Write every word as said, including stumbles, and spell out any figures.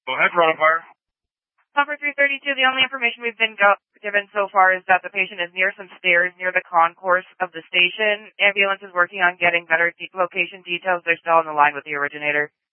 Go ahead, Toronto Fire. Number three thirty-two, the only information we've been go- given so far is that the patient is near some stairs near the concourse of the station. Ambulance is working on getting better de- location details. They're still on the line with the originator.